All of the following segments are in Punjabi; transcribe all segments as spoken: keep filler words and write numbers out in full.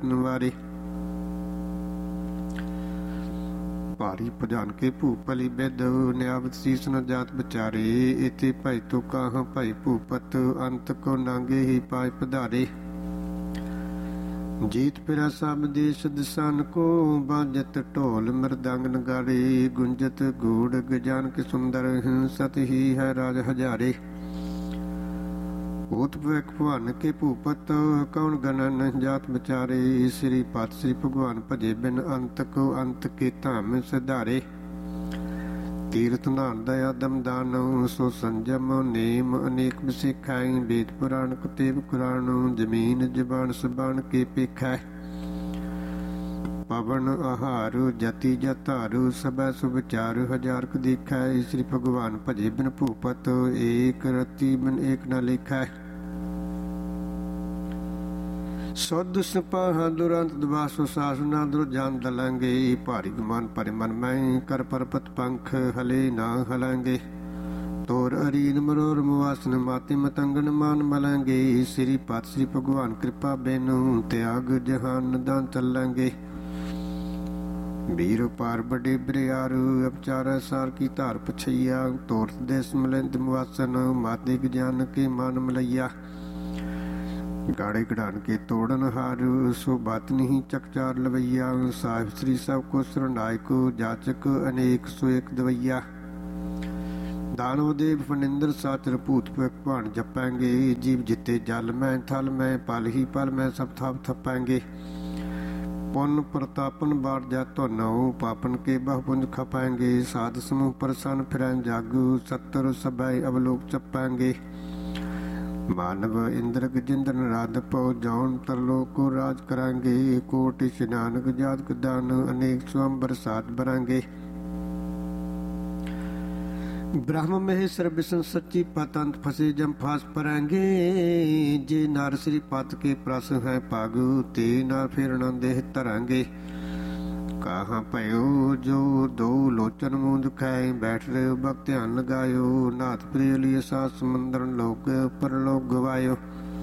ਵਾਰੇ। ਭਾਰੀ ਭਜਾਨ ਕੇ ਭੂਪਲੀ ਬਿਦ ਨਿਆਵਤ ਸੀਸ ਨ ਜਾਤ ਵਿਚਾਰੇ। ਇਥੇ ਭਾਈ ਤੋ ਕਾਹਾਂ ਭਾਈ ਭੂਪਤ ਅੰਤ ਕੋ ਨਾਂਗੇ ਹੀ ਪਾਇ ਪਧਾਰੇ। ਜੀਤ ਪਿਰਾ ਸਭ ਦੇਸ਼ ਦਿਸਨ ਕੋ ਬਾਜਤ ਢੋਲ ਮਰਦੰਗ ਨਗਾਰੇ। ਗੁੰਜਤ ਗੂੜ ਗਜਾਨ ਕੇ ਸੁੰਦਰ ਸਤ ਹੀ ਹੈ ਰਾਜ ਹਜ਼ਾਰੇ। ਭੂਤ ਭਵਿਖ ਭਵਾਨ ਕੇ ਭੂਪਤ ਕੌਣ ਗਣਨ ਜਾਤ ਵਿਚਾਰੇ। ਸ੍ਰੀ ਪਤ ਸ੍ਰੀ ਭਗਵਾਨ ਭਜੇ ਬਿਨ ਅੰਤ ਕੋ ਅੰਤ ਕੇ ਧਾਮ ਸਿਧਾਰੇ। ਤੀਰਥ ਨਾਨ ਦਇਆ ਦਮ ਦਾਨਉ ਸੋ ਸੰਜਮ ਨੇਮ ਅਨੇਕ ਵਿਸਿਖਾਈ। ਵੇਦ ਪੁਰਾਣ ਕੁਤੇਬ ਕੁਰਾਨ ਜ਼ਮੀਨ ਜ਼ਬਾਨ ਸਬਾਨ ਕੇ ਪੇਖੈ। ਪਵਨ ਆਹਾਰੂ ਜਤੀ ਜਤਾਰੂ ਸਭੈ ਸੁਭਚਾਰ ਹਜ਼ਾਰ ਕੁ ਦੇਖੈ। ਸ੍ਰੀ ਭਗਵਾਨ ਭਜੇ ਬਿਨ ਭੂਪਤ ਏਕ ਰਤੀ ਬਿਨ ਏਕ ਨ ਲਿਖੈ। ਸੁਧ ਸਿਪਾਹਾਂ ਦੁਰੰਤ ਦਵਾਸੋ ਸਾਸ ਨਾ ਦੁਰ ਜਾਨ ਦਲਾਂਗੇ। ਭਾਰੀ ਗੁਮਾਨ ਭਰੇ ਮਨ ਮੈਂ ਕਰ ਪਰਪਤ ਪੰਖ ਹਲੇ ਨਾ ਹਲਾਂਗੇ। ਤੋਰ ਅਰੀਨ ਮਰੋਰ ਮੁਵਾਸਨ ਮਾਤੇ ਮਤੰਗਨ ਮਾਨ ਮਲਾਂਗੇ। ਸ੍ਰੀ ਪਤ ਸ੍ਰੀ ਭਗਵਾਨ ਕਿਰਪਾ ਬੈਨੂ ਤਿਆਗ ਜਹਾਨ ਦਾਨ ਚੱਲਾਂਗੇ। ਵੀਰ ਪਾਰ ਬੜੇ ਬਰਿਆਰੂ ਅਪਚਾਰ ਸਾਰ ਕੀ ਧਾਰ ਪਛਈਆ। ਤੋਰਤ ਦੇਸ ਮਲਿੰਦ ਮੁਵਾਸਨ ਮਾਤੇ ਗਿਆਨ ਕੇ ਮਨ ਮਲਈਆ। ਗਾੜੇ ਗੜਾਨ ਕੇ ਤੋੜਨ ਹਾਰੂ ਸੋ ਬਾਤ ਨਹੀਂ ਚਕਚਾਰ ਲਵਈਆ। ਸਾਹਿਬ ਸ੍ਰੀ ਸਭ ਕੋ ਸਰਨਾਇਕ ਜਾਚਕ ਅਨੇਕ ਸੋ ਇੱਕ ਦਵਈਆ। ਦਾਨਵ ਦੇਵ ਫਨਿੰਦਰ ਸਾਚਰ ਭੂਤ ਭਵਿਖ ਭਾਣ ਜਪਾਂਗੇ। ਜੀਵ ਜਿੱਤੇ ਜਲ ਮੈਂ ਥਲ ਮੈਂ ਪਲ ਹੀ ਪਲ ਮੈਂ ਸਭ ਥਾਪ ਥਪਾਂਗੇ। ਪੁੰਨ ਪ੍ਰਤਾਪਨ ਬਾੜ ਜਾ ਧਨਉ ਪਾਪਨ ਕੇ ਬਹੁ ਪੁੰਜ ਖਪਾਂਗੇ। ਸਾਧ ਸਮੂਹ ਪ੍ਰਸੰਨ ਫਿਰੈ ਜਾਗੂ ਸੱਤਰ ਸਭੈ ਅਵਲੋਕ ਚੱਪਾਂਗੇ। ਮਾਨਵ ਇੰਦਰ ਗਜਿੰਦਰ ਨਰਾਦ ਪਉ ਜਾਉਣ ਤਰਲੋਕ ਕੋ ਰਾਜ ਕਰਾਂਗੇ। ਕੋਟ ਇਸ਼ਨਾਨਕ ਜਾਤਕ ਦਾਨ ਅਨੇਕ ਸਵੰਬਰ ਸਾਧ ਬਰਾਂਗੇ। ਬ੍ਰਹਮ ਮਹੇਸ਼ਰ ਵਿਸ਼ਨ ਸੱਚੀ ਪਤੰਤ ਫਸੇ ਜਮ ਫਾਸ ਪਰਾਂਗੇ। ਜੇ ਨਰ ਸ੍ਰੀ ਪਤ ਕੇ ਪ੍ਰਸ ਹੈ ਭਾਗੂ ਤੇ ਨਰ ਫੇਰਣਾ ਦੇਹ ਧਰਾਂਗੇ। ਕਾਹਾਂ ਭਇਓ ਜੋ ਦੋ ਲੋਚਨ ਮੂੰਦ ਖਾਏ। ਬੈਠ ਰਹੇ ਭਗਤ ਧਿਆਨ ਲਗਾਇਓ। ਨਾਥ ਪ੍ਰਿਯ ਲਿਏ ਸਾਤ ਸਮੁੰਦਰ ਲੋਕ ਪਰਲੋਕ ਗਵਾਇਓ।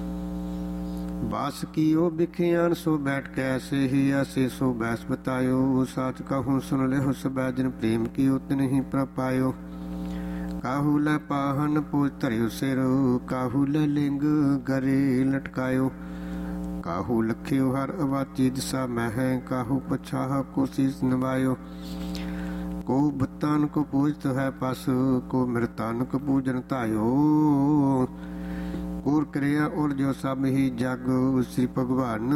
ਬਾਸ ਕੀਓ ਬਿਖਿਆਨ ਸੋ ਬੈਠ ਕੇ ਐਸੇ ਹੀ ਐਸੇ ਸੋ ਬੈਸ ਬਤਾਇਓ। ਸਾਚ ਕਹੂੰ ਸੁਨ ਲਿਹੁ ਸਬੈ ਜਿਨ ਪ੍ਰੇਮ ਕੀਓ ਤਿਨ ਹੀ ਪ੍ਰਪਾਇਓ। ਕਾਹੂ ਲੈ ਪਾਹਨ ਪੂਜ ਧਰਿਓ ਸਿਰ ਕਾਹੂ ਲੈ ਲਿੰਗ ਗਰੇ ਲਟਕਾਇਓ। ਕਾਹੂ ਲਖਿਓ ਹਰ ਅਵਾਚੀ ਦਿਸਾ ਮਹਿ ਕਾਹੂ ਪਛਾਹ ਕੋ ਸੀਸ ਨਵਾਇਓ। ਕੋ ਬਤਾਨ ਕੋ ਪੂਜਤ ਹੈ ਪਸ ਕੋ ਮਿਰਤਾਨ ਕੋ ਪੂਜਨ ਧਾਇਓ। ਕੂਰ ਕਰਿਆ ਔਰ ਜੋ ਸਭ ਹੀ ਜਗ ਸ੍ਰੀ ਭਗਵਾਨ